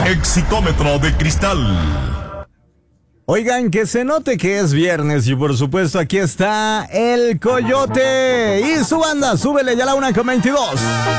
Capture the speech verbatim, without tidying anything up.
Exitómetro de cristal. Oigan, que se note que es viernes y por supuesto aquí está el Coyote y su banda. Súbele ya a la una con veintidós.